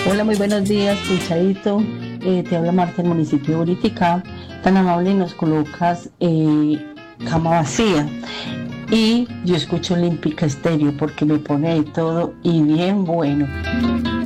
Hola, muy buenos días, Cuchadito. Te habla Marta del municipio de Buriticá. Tan amable nos colocas cama vacía. Y yo escucho Olímpica Estéreo porque me pone de todo y bien bueno.